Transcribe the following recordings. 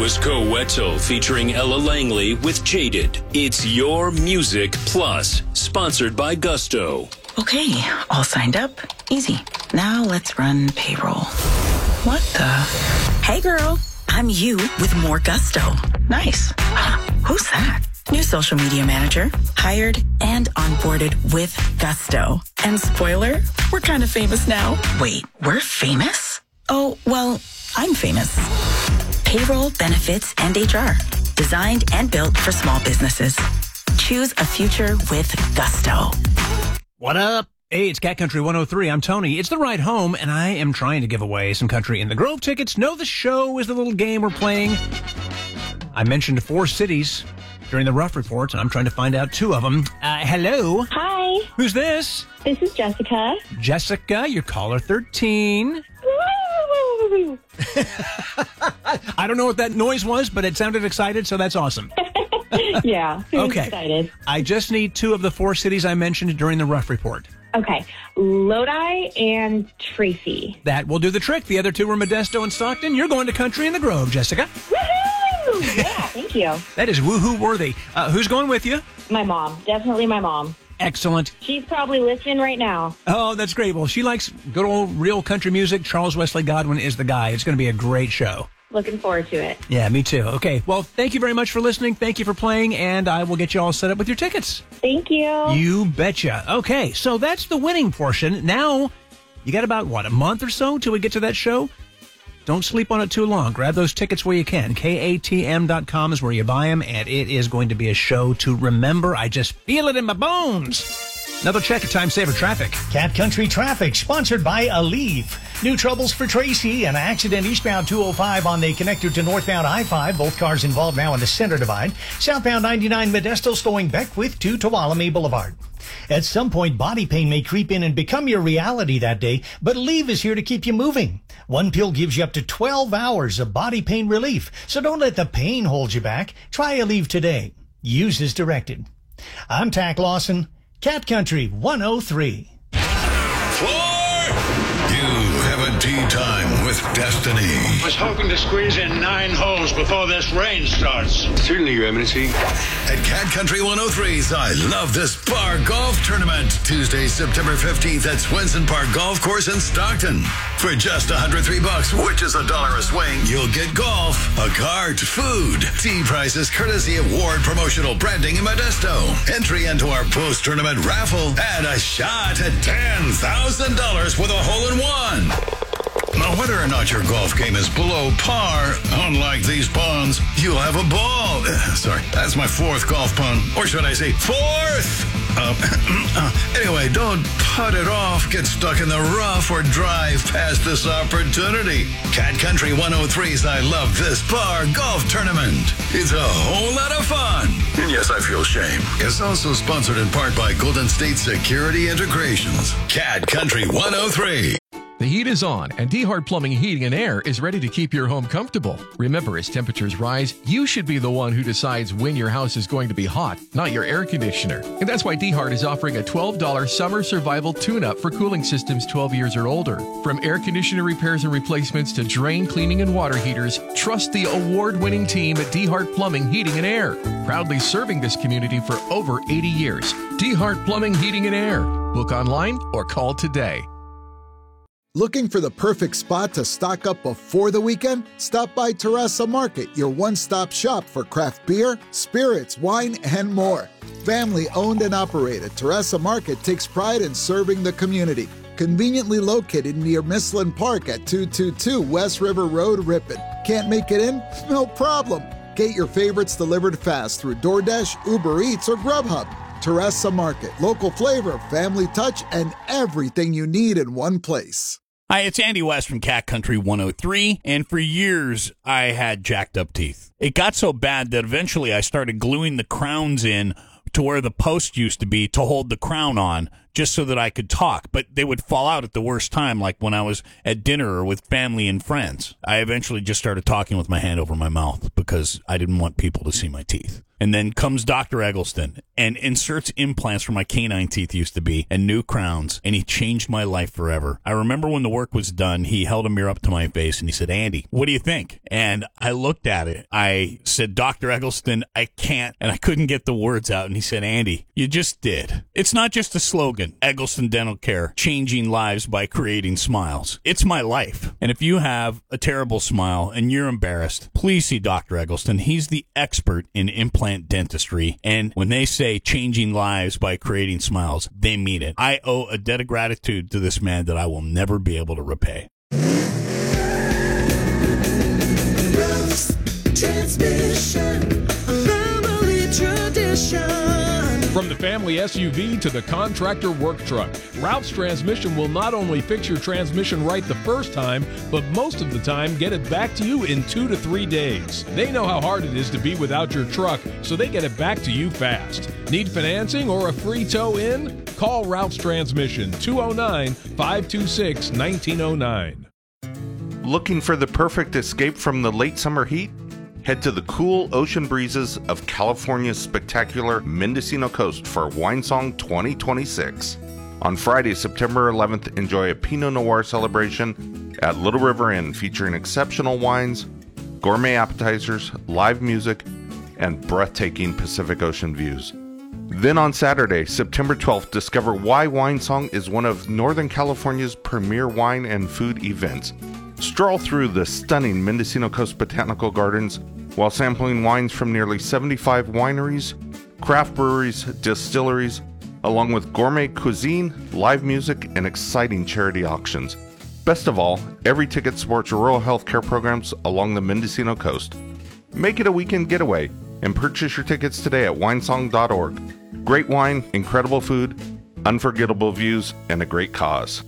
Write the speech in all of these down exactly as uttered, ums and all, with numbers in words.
was Coeto featuring Ella Langley with Jaded. It's Your Music Plus, sponsored by Gusto. Okay, all signed up. Easy. Now let's run payroll. What the? Hey girl, I'm you with more Gusto. Nice. Who's that? New social media manager, hired and onboarded with Gusto. And spoiler, we're kind of famous now. Wait, we're famous? Oh, well, I'm famous. Payroll, benefits, and H R. Designed and built for small businesses. Choose a future with Gusto. What up? Hey, it's Cat Country one oh three. I'm Tony. It's the ride home, and I am trying to give away some Country in the Grove tickets. Know the show is the little game we're playing. I mentioned four cities during the Rough Report, and I'm trying to find out two of them. Uh, hello. Hi. Who's this? This is Jessica. Jessica, you're caller thirteen. I don't know what that noise was, but it sounded excited, so that's awesome. Yeah. Okay. Excited. I just need two of the four cities I mentioned during the Rough Report. Okay. Lodi and Tracy. That will do the trick. The other two were Modesto and Stockton. You're going to Country in the Grove, Jessica. Woohoo! Yeah, thank you. That is woohoo worthy. Uh, who's going with you? My mom. Definitely my mom. Excellent. She's probably listening right now. Oh, that's great. Well, she likes good old real country music. Charles Wesley Godwin is the guy. It's going to be a great show. Looking forward to it. Yeah, me too. Okay, well, thank you very much for listening. Thank you for playing, and I will get you all set up with your tickets. Thank you. You betcha. Okay, so that's the winning portion. Now, you got about, what, a month or so till we get to that show? Don't sleep on it too long. Grab those tickets where you can. K A T M dot com is where you buy them, and it is going to be a show to remember. I just feel it in my bones. Another check of time saver traffic. Cat Country Traffic, sponsored by Aleve. New troubles for Tracy. An accident eastbound two oh five on the connector to northbound I five. Both cars involved now in the center divide. Southbound ninety-nine Modesto slowing Beckwith to Tuolumne Boulevard. At some point, body pain may creep in and become your reality that day, but Aleve is here to keep you moving. One pill gives you up to twelve hours of body pain relief, so don't let the pain hold you back. Try Aleve today. Use as directed. I'm Tack Lawson, Cat Country one oh three. Floor! You have a tea time with Destiny. I was hoping to squeeze in nine holes before this rain starts. Certainly, Your Eminency. At Cat Country one oh three's I Love This Bar Golf Tournament. Tuesday, September fifteenth at Swenson Park Golf Course in Stockton. For just one hundred three bucks, which is a dollar a swing, you'll get golf, a cart, food, tea prices courtesy of Ward Promotional Branding in Modesto. Entry into our post-tournament raffle and a shot at ten thousand dollars with a hole-in-one. Now, whether or not your golf game is below par, unlike these ponds, you'll have a ball. Uh, sorry, that's my fourth golf pun. Or should I say fourth? Uh, uh, anyway, don't putt it off, get stuck in the rough, or drive past this opportunity. Cat Country one oh three's I Love This Bar Golf Tournament. It's a whole lot of fun. And yes, I feel shame. It's also sponsored in part by Golden State Security Integrations. Cat Country one oh three. The heat is on, and D-Hart Plumbing, Heating, and Air is ready to keep your home comfortable. Remember, as temperatures rise, you should be the one who decides when your house is going to be hot, not your air conditioner. And that's why D-Hart is offering a twelve dollars summer survival tune-up for cooling systems twelve years or older. From air conditioner repairs and replacements to drain cleaning and water heaters, trust the award-winning team at D-Hart Plumbing, Heating, and Air. Proudly serving this community for over eighty years. D-Hart Plumbing, Heating, and Air. Book online or call today. Looking for the perfect spot to stock up before the weekend? Stop by Terrassa Market, your one-stop shop for craft beer, spirits, wine, and more. Family-owned and operated, Terrassa Market takes pride in serving the community. Conveniently located near Mislin Park at two twenty-two West River Road, Ripon. Can't make it in? No problem. Get your favorites delivered fast through DoorDash, Uber Eats, or Grubhub. Terrassa Market, local flavor, family touch, and everything you need in one place. Hi, it's Andy West from Cat Country one oh three, and for years I had jacked up teeth. It got so bad that eventually I started gluing the crowns in to where the post used to be to hold the crown on, just so that I could talk, but they would fall out at the worst time, like when I was at dinner or with family and friends. I eventually just started talking with my hand over my mouth because I didn't want people to see my teeth. And then comes Doctor Eggleston and inserts implants where my canine teeth used to be and new crowns, and he changed my life forever. I remember when the work was done, he held a mirror up to my face and he said, Andy, what do you think? And I looked at it. I said, Doctor Eggleston, I can't. And I couldn't get the words out. And he said, Andy, you just did. It's not just a slogan, Eggleston Dental Care, changing lives by creating smiles. It's my life. And if you have a terrible smile and you're embarrassed, please see Doctor Eggleston. He's the expert in implant dentistry. And when they say changing lives by creating smiles, they mean it. I owe a debt of gratitude to this man that I will never be able to repay. Transmission, family tradition. From the family S U V to the contractor work truck, Ralph's Transmission will not only fix your transmission right the first time, but most of the time get it back to you in two to three days. They know how hard it is to be without your truck, so they get it back to you fast. Need financing or a free tow in? Call Ralph's Transmission, two oh nine, five two six, nineteen oh nine. Looking for the perfect escape from the late summer heat? Head to the cool ocean breezes of California's spectacular Mendocino Coast for Wine Song twenty twenty-six. On Friday, September eleventh, enjoy a Pinot Noir celebration at Little River Inn featuring exceptional wines, gourmet appetizers, live music, and breathtaking Pacific Ocean views. Then on Saturday, September twelfth, discover why Wine Song is one of Northern California's premier wine and food events. Stroll through the stunning Mendocino Coast Botanical Gardens while sampling wines from nearly seventy-five wineries, craft breweries, distilleries, along with gourmet cuisine, live music, and exciting charity auctions. Best of all, every ticket supports rural health care programs along the Mendocino Coast. Make it a weekend getaway and purchase your tickets today at winesong dot org. Great wine, incredible food, unforgettable views, and a great cause.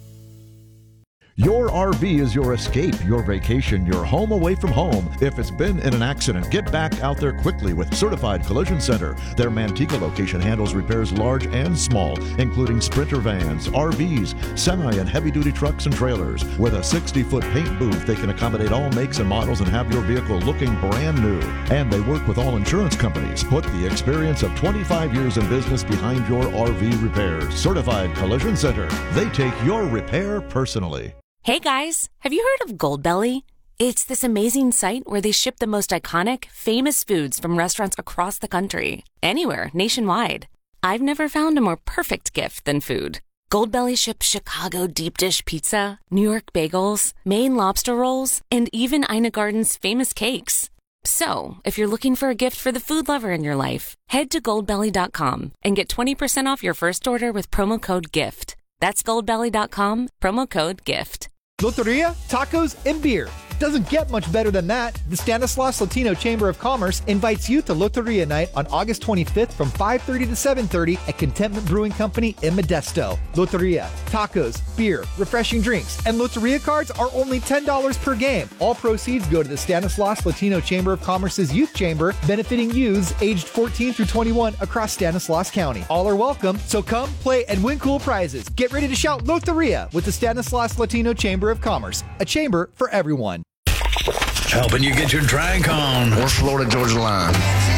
Your R V is your escape, your vacation, your home away from home. If it's been in an accident, get back out there quickly with Certified Collision Center. Their Manteca location handles repairs large and small, including Sprinter vans, R Vs, semi and heavy-duty trucks and trailers. With a sixty-foot paint booth, they can accommodate all makes and models and have your vehicle looking brand new. And they work with all insurance companies. Put the experience of twenty-five years in business behind your R V repairs. Certified Collision Center. They take your repair personally. Hey guys, have you heard of Goldbelly? It's this amazing site where they ship the most iconic, famous foods from restaurants across the country. Anywhere, nationwide. I've never found a more perfect gift than food. Goldbelly ships Chicago deep dish pizza, New York bagels, Maine lobster rolls, and even Ina Garden's famous cakes. So, if you're looking for a gift for the food lover in your life, head to goldbelly dot com and get twenty percent off your first order with promo code GIFT. That's goldbelly dot com, promo code GIFT. Loteria, tacos, and beer. Doesn't get much better than that. The Stanislaus Latino Chamber of Commerce invites you to Loteria Night on August twenty-fifth from five thirty to seven thirty at Contentment Brewing Company in Modesto. Loteria, tacos, beer, refreshing drinks, and Loteria cards are only ten dollars per game. All proceeds go to the Stanislaus Latino Chamber of Commerce's Youth Chamber, benefiting youths aged fourteen through twenty-one across Stanislaus County. All are welcome, so come, play, and win cool prizes. Get ready to shout Loteria with the Stanislaus Latino Chamber of Commerce, a chamber for everyone. Helping you get your drag on. North Florida Georgia line.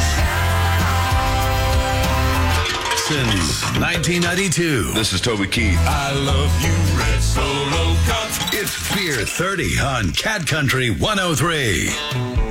Since nineteen ninety-two. This is Toby Keith. I love you, Red Solo Cup. It's Beer thirty on Cat Country one oh three.